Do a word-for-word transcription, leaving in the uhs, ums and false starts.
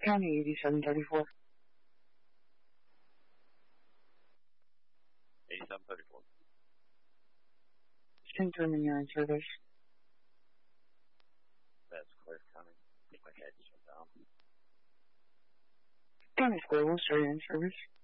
County, eighty-seven thirty-four. eighty-seven thirty-four. Confirming you're in service. That's Cliff County. I think my head just went down. County Square, we'll start in service.